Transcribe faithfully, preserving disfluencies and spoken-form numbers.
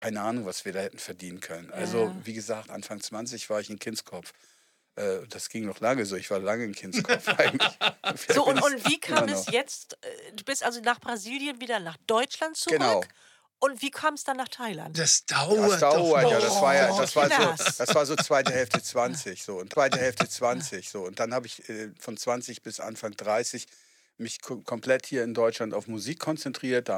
keine Ahnung, was wir da hätten verdienen können. Also, Ja. wie gesagt, Anfang zwanzig war ich 'n Kindskopf. Äh, das ging noch lange so. Ich war lange 'n Kindskopf eigentlich. So, Vielleicht bin und ich's und wie immer kam es noch. jetzt äh, du bist also nach Brasilien wieder nach Deutschland Genau. zurück und wie kam's dann nach Thailand? Das Das dauert doch dauert, ja, noch. das war ja das war so Kinders. das war so zweite Hälfte zwanzig so und zweite Hälfte zwanzig so. Und dann habe ich, äh, von zwanzig bis Anfang dreißig mich ko komplett hier in Deutschland auf Musik konzentriert. Da